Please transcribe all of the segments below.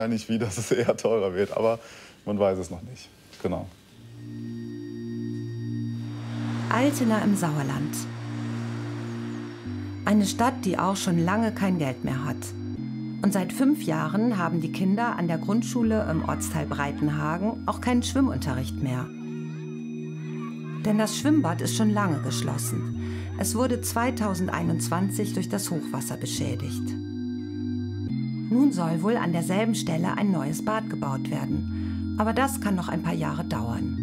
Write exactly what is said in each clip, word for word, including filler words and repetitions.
Wahrscheinlich wie, dass es eher teurer wird, aber man weiß es noch nicht. Genau. Altena im Sauerland. Eine Stadt, die auch schon lange kein Geld mehr hat. Und seit fünf Jahren haben die Kinder an der Grundschule im Ortsteil Breitenhagen auch keinen Schwimmunterricht mehr. Denn das Schwimmbad ist schon lange geschlossen. Es wurde zweitausendeinundzwanzig durch das Hochwasser beschädigt. Nun soll wohl an derselben Stelle ein neues Bad gebaut werden. Aber das kann noch ein paar Jahre dauern.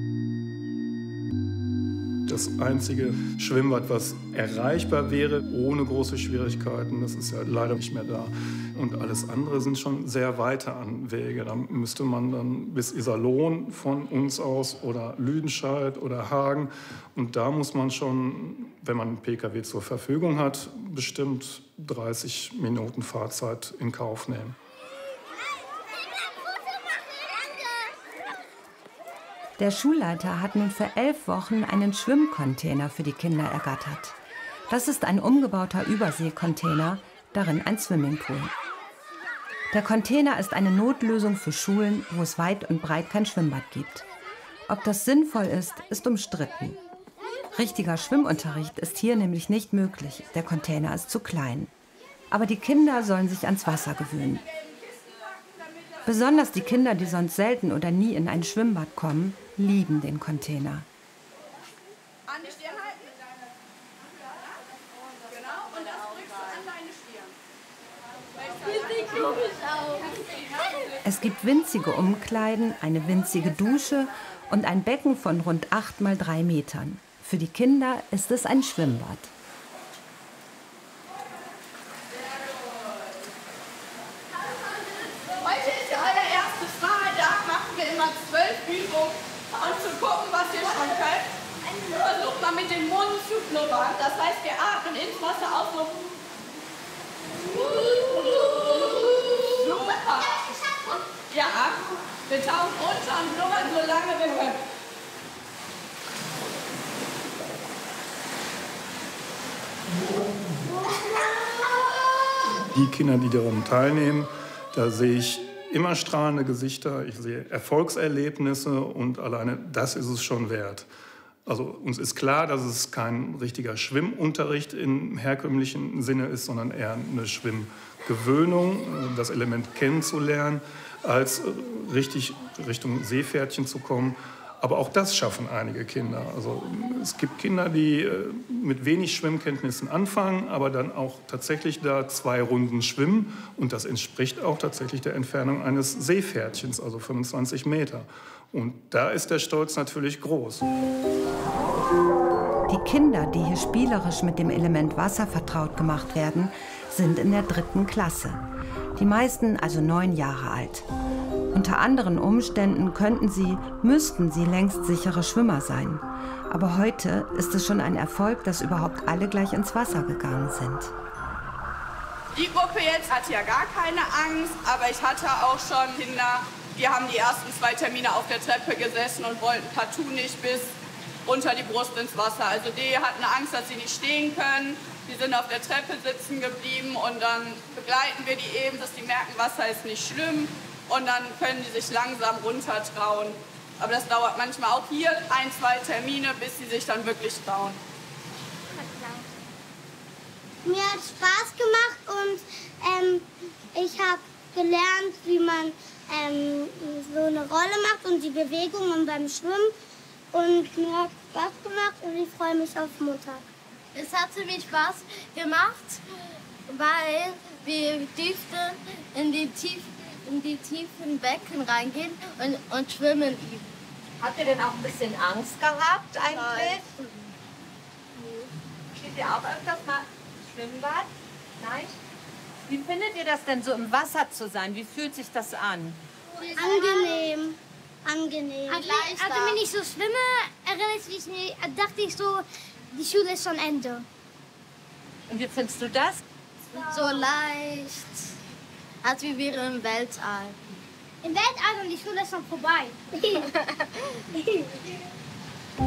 Das einzige Schwimmbad, was erreichbar wäre, ohne große Schwierigkeiten, das ist ja leider nicht mehr da. Und alles andere sind schon sehr weite Anwege. Da müsste man dann bis Iserlohn von uns aus oder Lüdenscheid oder Hagen. Und da muss man schon, wenn man einen Pkw zur Verfügung hat, bestimmt dreißig Minuten Fahrzeit in Kauf nehmen. Der Schulleiter hat nun für elf Wochen einen Schwimmcontainer für die Kinder ergattert. Das ist ein umgebauter Überseekontainer, darin ein Swimmingpool. Der Container ist eine Notlösung für Schulen, wo es weit und breit kein Schwimmbad gibt. Ob das sinnvoll ist, ist umstritten. Richtiger Schwimmunterricht ist hier nämlich nicht möglich. Der Container ist zu klein. Aber die Kinder sollen sich ans Wasser gewöhnen. Besonders die Kinder, die sonst selten oder nie in ein Schwimmbad kommen, lieben den Container. An die Stirn halten. Genau, und das drückst du an deine Stirn. Es gibt winzige Umkleiden, eine winzige Dusche und ein Becken von rund acht mal drei Metern. Für die Kinder ist es ein Schwimmbad. Heute ist der allererste Freitag, machen wir immer zwölf Übungen, um zu gucken, was ihr schon könnt. Versucht mal mit dem Mund zu blubbern, das heißt, wir atmen ins Wasser aus so. Super. Ja, wir tauchen runter und blubbern so lange wir können. Die Kinder, die daran teilnehmen, da sehe ich immer strahlende Gesichter, ich sehe Erfolgserlebnisse und alleine das ist es schon wert. Also uns ist klar, dass es kein richtiger Schwimmunterricht im herkömmlichen Sinne ist, sondern eher eine Schwimmgewöhnung, das Element kennenzulernen, als richtig Richtung Seepferdchen zu kommen. Aber auch das schaffen einige Kinder. Also es gibt Kinder, die mit wenig Schwimmkenntnissen anfangen, aber dann auch tatsächlich da zwei Runden schwimmen. Und das entspricht auch tatsächlich der Entfernung eines Seepferdchens, also fünfundzwanzig Meter. Und da ist der Stolz natürlich groß. Die Kinder, die hier spielerisch mit dem Element Wasser vertraut gemacht werden, sind in der dritten Klasse. Die meisten also neun Jahre alt. Unter anderen Umständen könnten sie, müssten sie längst sichere Schwimmer sein. Aber heute ist es schon ein Erfolg, dass überhaupt alle gleich ins Wasser gegangen sind. Die Gruppe jetzt hat ja gar keine Angst, aber ich hatte auch schon Kinder, die haben die ersten zwei Termine auf der Treppe gesessen und wollten partout nicht bis unter die Brust ins Wasser. Also die hatten Angst, dass sie nicht stehen können. Die sind auf der Treppe sitzen geblieben und dann begleiten wir die eben, dass die merken, Wasser ist nicht schlimm. Und dann können die sich langsam runtertrauen. Aber das dauert manchmal auch hier ein, zwei Termine, bis sie sich dann wirklich trauen. Mir hat Spaß gemacht und ähm, ich habe gelernt, wie man ähm, so eine Rolle macht und die Bewegungen beim Schwimmen. Und mir hat Spaß gemacht und ich freue mich auf Montag. Es hat ziemlich Spaß gemacht, weil wir durften in die tiefen in die tiefen Becken reingehen und, und schwimmen üben. Habt ihr denn auch ein bisschen Angst gehabt eigentlich? Nein. Steht ihr auch öfters mal im Schwimmbad? Nein? Wie findet ihr das denn so im Wasser zu sein? Wie fühlt sich das an? Angenehm. Angenehm. Als, als wenn ich so schwimme, erinnere ich mich, dachte ich so, die Schule ist schon Ende. Und wie findest du das? So leicht. Als wir wären im Weltall. Im Weltall und die Schule ist schon vorbei.